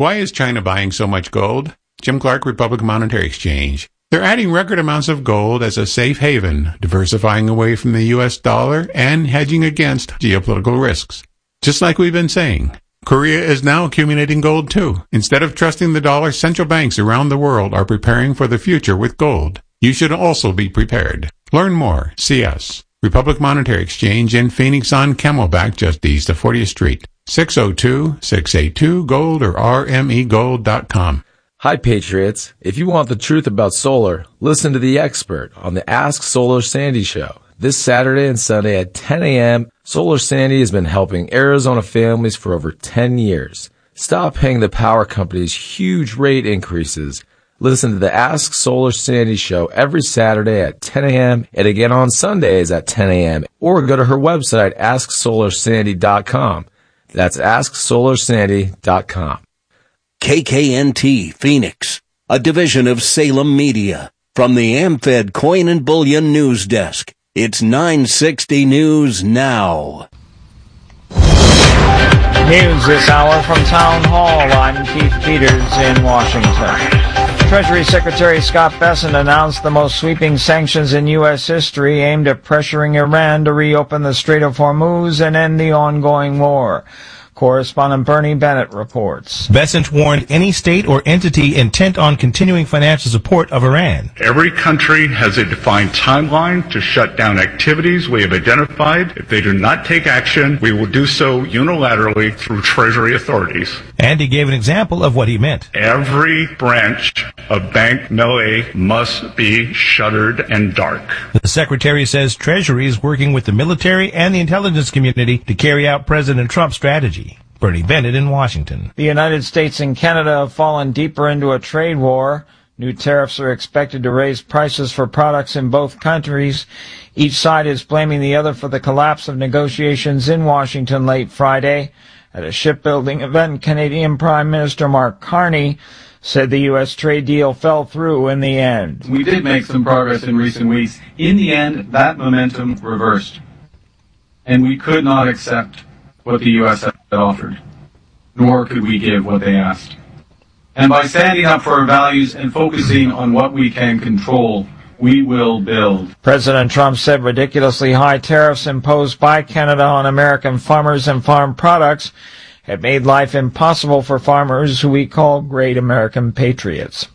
Why is China buying so much gold? Jim Clark, Republic Monetary Exchange. They're adding record amounts of gold as a safe haven, diversifying away from the U.S. dollar and hedging against geopolitical risks. Just like we've been saying, Korea is now accumulating gold too. Instead of trusting the dollar, central banks around the world are preparing for the future with gold. You should also be prepared. Learn more. CS. Republic Monetary Exchange in Phoenix on Camelback, just east of 40th Street. 602-682-GOLD or rmegold.com. Hi, Patriots. If you want the truth about solar, listen to the expert on the Ask Solar Sandy show. This Saturday and Sunday at 10 a.m., Solar Sandy has been helping Arizona families for over 10 years. Stop paying the power companies huge rate increases. Listen to the Ask Solar Sandy show every Saturday at 10 a.m. and again on Sundays at 10 a.m. Or go to her website, AskSolarSandy.com. That's AskSolarSandy.com. KKNT Phoenix, a division of Salem Media. From the AmFed Coin and Bullion News Desk, it's 960 News Now. News this hour from Town Hall. I'm Keith Peters in Washington. Treasury Secretary Scott Bessent announced the most sweeping sanctions in U.S. history aimed at pressuring Iran to reopen the Strait of Hormuz and end the ongoing war. Correspondent Bernie Bennett reports. Bessent warned any state or entity intent on continuing financial support of Iran. Every country has a defined timeline to shut down activities we have identified. If they do not take action, we will do so unilaterally through Treasury authorities. And he gave an example of what he meant. Every branch of Bank Melay must be shuttered and dark. The Secretary says Treasury is working with the military and the intelligence community to carry out President Trump's strategy. Bernie Bennett in Washington. The United States and Canada have fallen deeper into a trade war. New tariffs are expected to raise prices for products in both countries. Each side is blaming the other for the collapse of negotiations in Washington late Friday. At a shipbuilding event, Canadian Prime Minister Mark Carney said the U.S. trade deal fell through in the end. We did make some progress in recent weeks. In the end, that momentum reversed. And we could not accept what the U.S. had offered, nor could we give what they asked. And by standing up for our values and focusing on what we can control, we will build. President Trump said ridiculously high tariffs imposed by Canada on American farmers and farm products have made life impossible for farmers who we call great American patriots.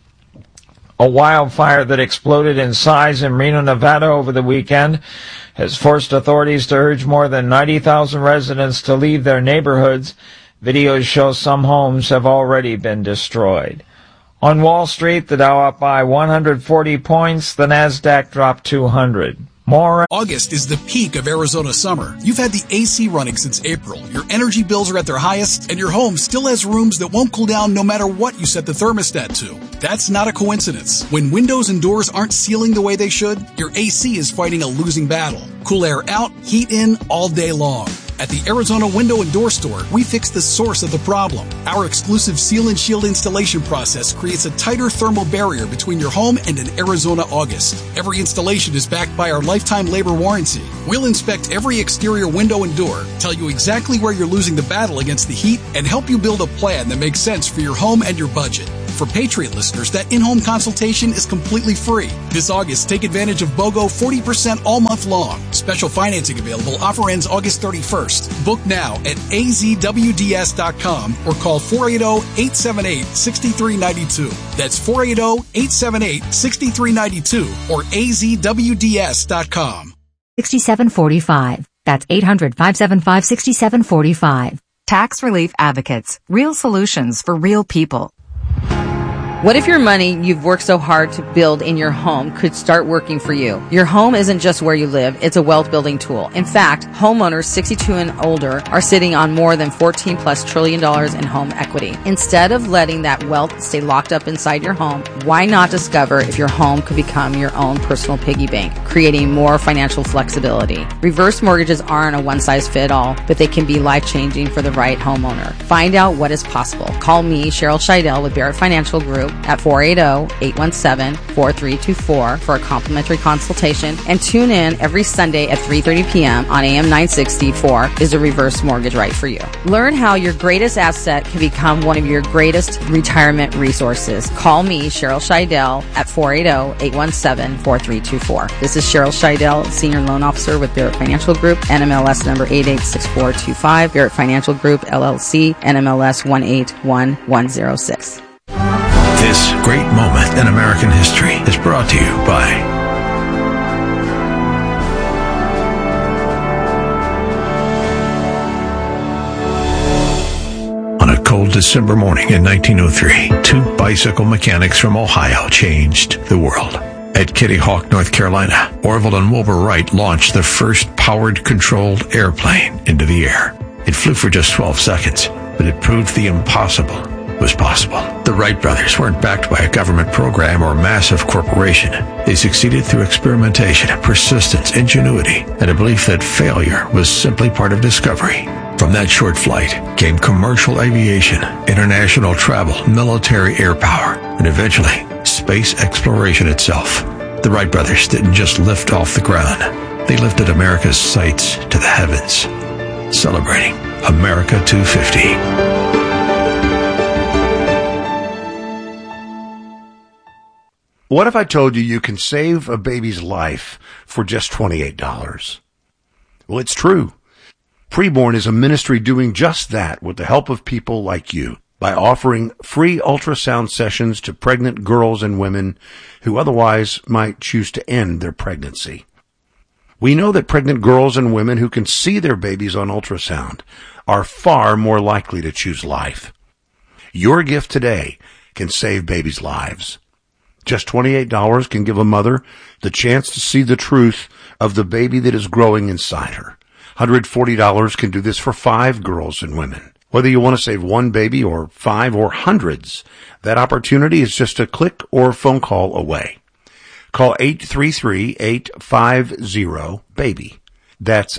A wildfire that exploded in size in Reno, Nevada over the weekend has forced authorities to urge more than 90,000 residents to leave their neighborhoods. Videos show some homes have already been destroyed. On Wall Street, the Dow up by 140 points, the Nasdaq dropped 200. More. August is the peak of Arizona summer. You've had the AC running since April. Your energy bills are at their highest, and your home still has rooms that won't cool down no matter what you set the thermostat to. That's not a coincidence. When windows and doors aren't sealing the way they should, your AC is fighting a losing battle. Cool air out, heat in all day long. At the Arizona Window and Door Store, we fix the source of the problem. Our exclusive Seal and Shield installation process creates a tighter thermal barrier between your home and an Arizona August. Every installation is backed by our lifetime labor warranty. We'll inspect every exterior window and door, tell you exactly where you're losing the battle against the heat, and help you build a plan that makes sense for your home and your budget. For Patriot listeners, that in-home consultation is completely free. This August, take advantage of BOGO 40% all month long. Special financing available. Offer ends August 31st. Book now at azwds.com or call 480-878-6392. That's 480-878-6392 or azwds.com. 6745. That's 800-575-6745. Tax Relief Advocates. Real solutions for real people. What if your money you've worked so hard to build in your home could start working for you? Your home isn't just where you live, it's a wealth building tool. In fact, homeowners 62 and older are sitting on more than $14+ trillion in home equity. Instead of letting that wealth stay locked up inside your home, why not discover if your home could become your own personal piggy bank, creating more financial flexibility? Reverse mortgages aren't a one-size-fits-all, but they can be life-changing for the right homeowner. Find out what is possible. Call me, Cheryl Scheidel with Barrett Financial Group, Group at 480-817-4324 for a complimentary consultation, and tune in every Sunday at 3:30 p.m. on AM 964 Is a Reverse Mortgage Right for You. Learn how your greatest asset can become one of your greatest retirement resources. Call me, Cheryl Scheidel, at 480-817-4324. This is Cheryl Scheidel, Senior Loan Officer with Barrett Financial Group, NMLS number 886425, Barrett Financial Group, LLC, NMLS 181106. This great moment in American history is brought to you by On a cold December morning in 1903, two bicycle mechanics from Ohio changed the world. At Kitty Hawk, North Carolina, Orville and Wilbur Wright launched the first powered controlled airplane into the air. It flew for just 12 seconds, but it proved the impossible was possible. The Wright brothers weren't backed by a government program or massive corporation. They succeeded through experimentation, persistence, ingenuity, and a belief that failure was simply part of discovery. From that short flight came commercial aviation, international travel, military air power, and eventually space exploration itself. The Wright brothers didn't just lift off the ground. They lifted America's sights to the heavens. Celebrating America 250. What if I told you you can save a baby's life for just $28? Well, it's true. Preborn is a ministry doing just that with the help of people like you by offering free ultrasound sessions to pregnant girls and women who otherwise might choose to end their pregnancy. We know that pregnant girls and women who can see their babies on ultrasound are far more likely to choose life. Your gift today can save babies' lives. Just $28 can give a mother the chance to see the truth of the baby that is growing inside her. $140 can do this for 5 girls and women. Whether you want to save one baby or 5 or hundreds, that opportunity is just a click or phone call away. Call 833-850-BABY. That's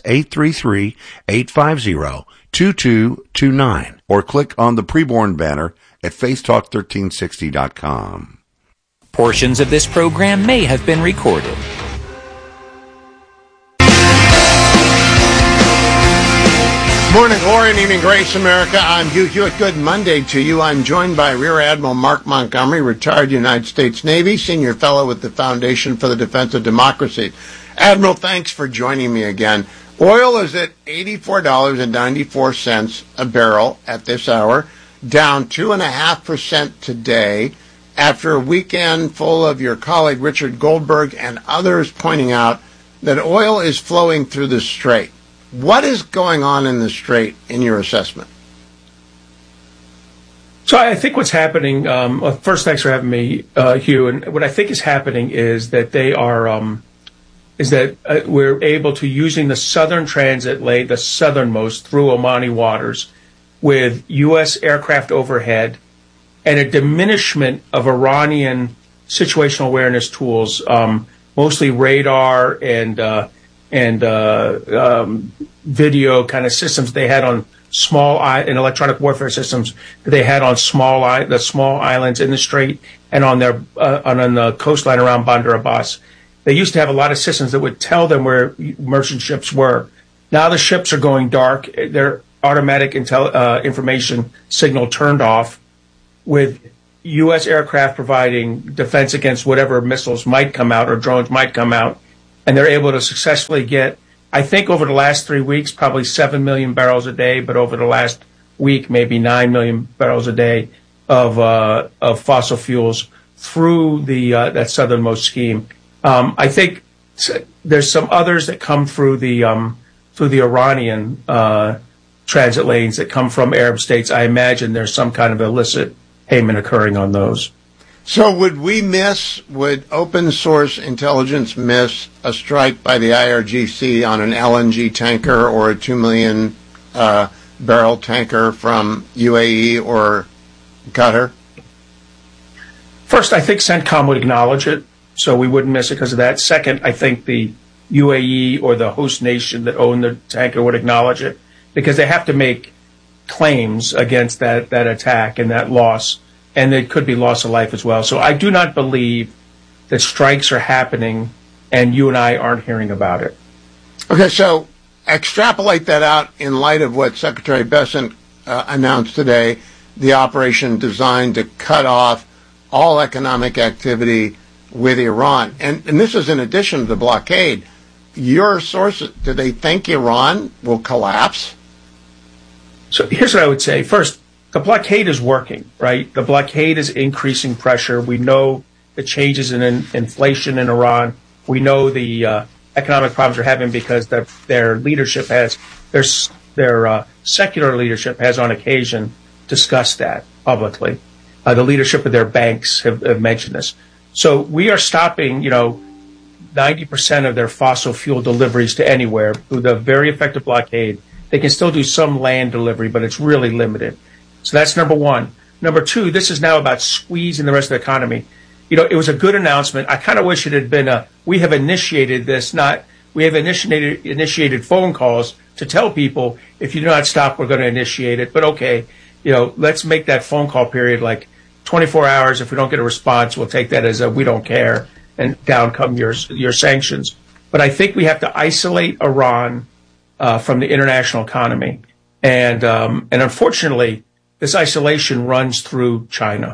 833-850-2229. Or click on the Preborn banner at facetalk1360.com. Portions of this program may have been recorded. Morning glory and evening grace, America. I'm Hugh Hewitt. Good Monday to you. I'm joined by Rear Admiral Mark Montgomery, retired United States Navy, senior fellow with the Foundation for the Defense of Democracy. Admiral, thanks for joining me again. Oil is at $84.94 a barrel at this hour, down 2.5% today, after a weekend full of your colleague Richard Goldberg and others pointing out that oil is flowing through the strait. What is going on in the strait in your assessment? So I think what's happening, first, thanks for having me, Hugh. And what I think is happening is that we're able to, using the southern transit lane, the southernmost through Omani waters, with U.S. aircraft overhead and a diminishment of Iranian situational awareness tools, mostly radar and video kind of systems they had on and electronic warfare systems that they had on the small islands in the strait and on the coastline around Bandar Abbas. They used to have a lot of systems that would tell them where merchant ships were. Now the ships are going dark. Their automatic information signal turned off, with U.S. aircraft providing defense against whatever missiles might come out or drones might come out. And they're able to successfully get, I think over the last 3 weeks, probably 7 million barrels a day, but over the last week, maybe 9 million barrels a day of fossil fuels through that southernmost scheme. I think there's some others that come through the Iranian transit lanes that come from Arab states. I imagine there's some kind of illicit payment occurring on those. So would open source intelligence miss a strike by the IRGC on an LNG tanker or a 2 million barrel tanker from UAE or Qatar? First, I think CENTCOM would acknowledge it, so we wouldn't miss it because of that. Second, I think the UAE or the host nation that owned the tanker would acknowledge it, because they have to make claims against that attack and that loss. and there could be loss of life as well. So I do not believe that strikes are happening and you and I aren't hearing about it. Okay, so extrapolate that out in light of what Secretary Bessent announced today, the operation designed to cut off all economic activity with Iran. And this is in addition to the blockade. Your sources, do they think Iran will collapse? So here's what I would say. First, the blockade is working, right? The blockade is increasing pressure. We know the changes in inflation in Iran. We know the economic problems they're having because their leadership has, their secular leadership has on occasion discussed that publicly. The leadership of their banks have mentioned this. So we are stopping, 90% of their fossil fuel deliveries to anywhere through the very effective blockade. They can still do some land delivery, but it's really limited. So that's number one. Number two, this is now about squeezing the rest of the economy. It was a good announcement. I kind of wish it had been we have initiated this, we have initiated phone calls to tell people, if you do not stop, we're going to initiate it. But okay, let's make that phone call period like 24 hours. If we don't get a response, we'll take that as we don't care, and down come your sanctions. But I think we have to isolate Iran from the international economy. And unfortunately, this isolation runs through China.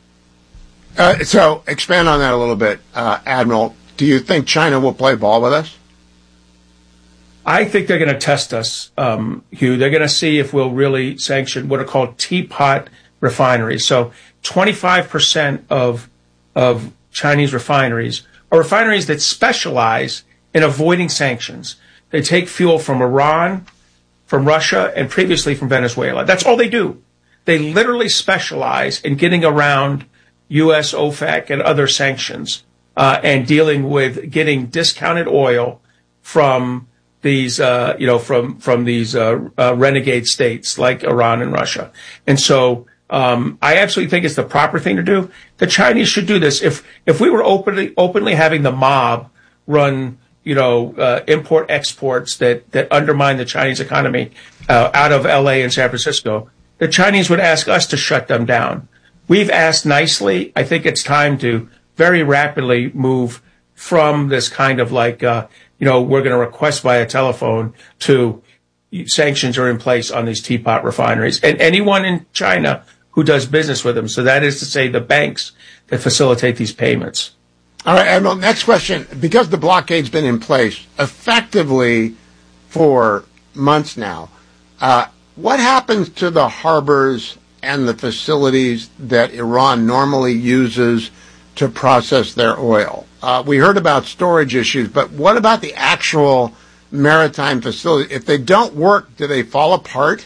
So expand on that a little bit, Admiral. Do you think China will play ball with us? I think they're going to test us, Hugh. They're going to see if we'll really sanction what are called teapot refineries. So 25% of Chinese refineries are refineries that specialize in avoiding sanctions. They take fuel from Iran, from Russia, and previously from Venezuela. That's all they do. They literally specialize in getting around U.S. OFAC and other sanctions and dealing with getting discounted oil from these, from these renegade states like Iran and Russia. And so I absolutely think it's the proper thing to do. The Chinese should do this. If we were openly having the mob run, import exports that undermine the Chinese economy out of L.A. and San Francisco, the Chinese would ask us to shut them down. We've asked nicely. I think it's time to very rapidly move from this kind of like, we're going to request via telephone to sanctions are in place on these teapot refineries and anyone in China who does business with them. So that is to say the banks that facilitate these payments. All right, Admiral, next question. Because the blockade's been in place effectively for months now, what happens to the harbors and the facilities that Iran normally uses to process their oil? We heard about storage issues, but what about the actual maritime facilities? If they don't work, do they fall apart?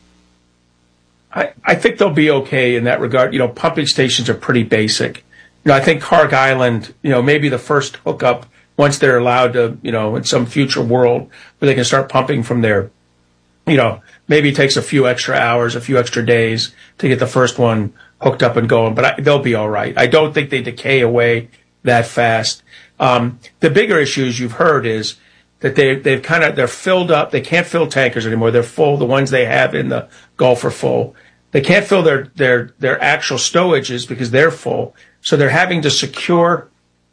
I think they'll be okay in that regard. Pumping stations are pretty basic. I think Karg Island, maybe the first hookup once they're allowed to, in some future world where they can start pumping from there. Maybe it takes a few extra hours, a few extra days to get the first one hooked up and going, but they'll be all right. I don't think they decay away that fast. The bigger issues you've heard is that they're filled up. They can't fill tankers anymore. They're full. The ones they have in the Gulf are full. They can't fill their actual stowages because they're full. So they're having to secure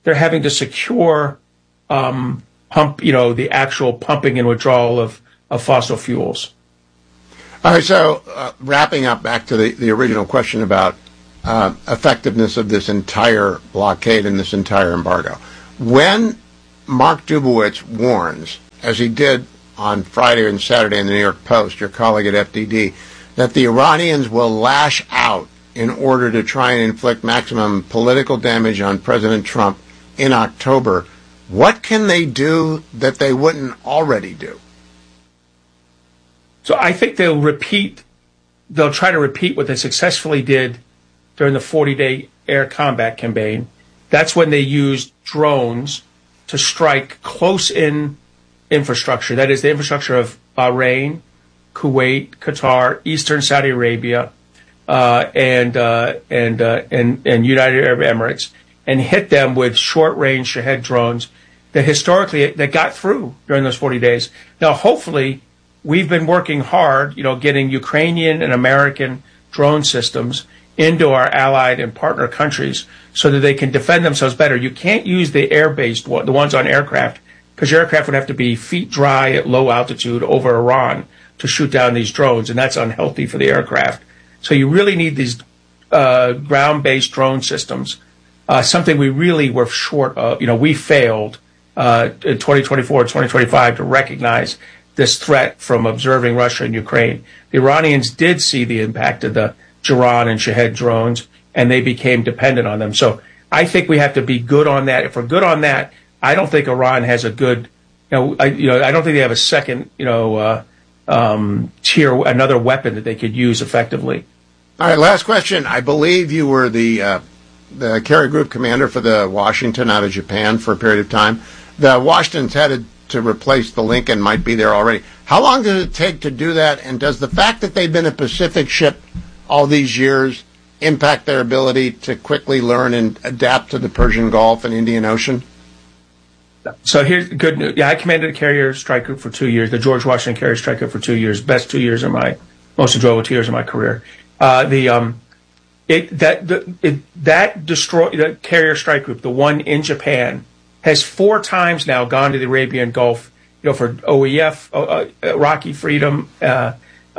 pump, the actual pumping and withdrawal of fossil fuels. All right, so wrapping up back to the original question about effectiveness of this entire blockade and this entire embargo. When Mark Dubowitz warns, as he did on Friday and Saturday in the New York Post, your colleague at FDD, that the Iranians will lash out in order to try and inflict maximum political damage on President Trump in October, what can they do that they wouldn't already do? So I think they'll try to repeat what they successfully did during the 40-day air combat campaign. That's when they used drones to strike close-in infrastructure. That is the infrastructure of Bahrain, Kuwait, Qatar, Eastern Saudi Arabia, and United Arab Emirates, and hit them with short-range Shahed drones that got through during those 40 days. Now, hopefully, we've been working hard, getting Ukrainian and American drone systems into our allied and partner countries so that they can defend themselves better. You can't use the air-based, the ones on aircraft, because your aircraft would have to be feet dry at low altitude over Iran to shoot down these drones, and that's unhealthy for the aircraft. So you really need these ground-based drone systems, something we really were short of. We failed in 2024, 2025 to recognize this threat from observing Russia and Ukraine. The Iranians did see the impact of the Jiran and Shahed drones, and they became dependent on them. So I think we have to be good on that. If we're good on that, I don't think Iran has a good, I don't think they have a second, tier, another weapon that they could use effectively. All right, last question. I believe you were the carrier group commander for the Washington out of Japan for a period of time. The Washington's headed to replace the Lincoln, might be there already. How long does it take to do that? And does the fact that they've been a Pacific ship all these years impact their ability to quickly learn and adapt to the Persian Gulf and Indian Ocean? So here's good news. Yeah, I commanded a carrier strike group for 2 years, the George Washington Carrier Strike Group for 2 years, most enjoyable 2 years of my career. The carrier strike group, the one in Japan, has 4 times now gone to the Arabian Gulf, for OEF, Iraqi freedom, for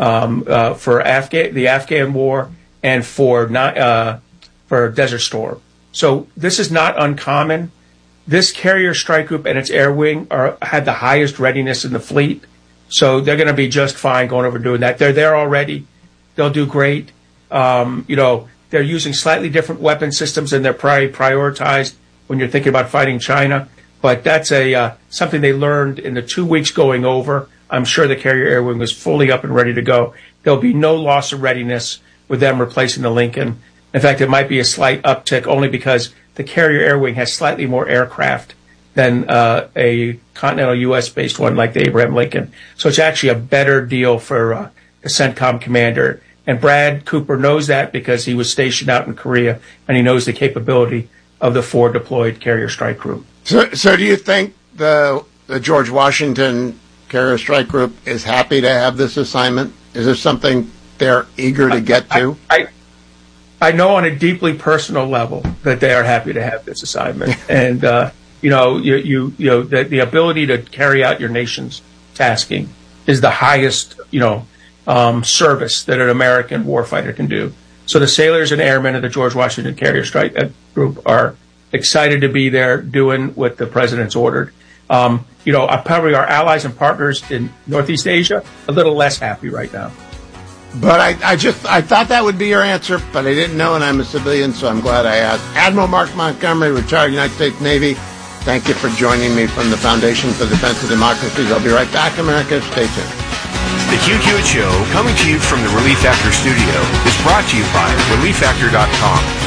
the Afghan war, and for Desert Storm. So this is not uncommon. This carrier strike group and its air wing had the highest readiness in the fleet, so they're going to be just fine going over doing that. They're there already. They'll do great. They're using slightly different weapon systems, and they're prioritized when you're thinking about fighting China. But that's something they learned in the 2 weeks going over. I'm sure the carrier air wing was fully up and ready to go. There'll be no loss of readiness with them replacing the Lincoln. In fact, it might be a slight uptick only because the carrier air wing has slightly more aircraft than a continental U.S.-based one like the Abraham Lincoln. So it's actually a better deal for the CENTCOM commander. And Brad Cooper knows that because he was stationed out in Korea, and he knows the capability of the 4 deployed carrier strike group. So do you think the George Washington Carrier Strike Group is happy to have this assignment? Is this something they're eager to get to? I know on a deeply personal level that they are happy to have this assignment, and the ability to carry out your nation's tasking is the highest service that an American warfighter can do. So the sailors and airmen of the George Washington Carrier Strike Group are excited to be there doing what the president's ordered. Probably our allies and partners in Northeast Asia a little less happy right now. But I thought that would be your answer, but I didn't know, and I'm a civilian, so I'm glad I asked. Admiral Mark Montgomery, retired United States Navy, thank you for joining me from the Foundation for the Defense of Democracies. I'll be right back, America. Stay tuned. The Hugh Hewitt Show, coming to you from the Relief Factor studio, is brought to you by ReliefFactor.com.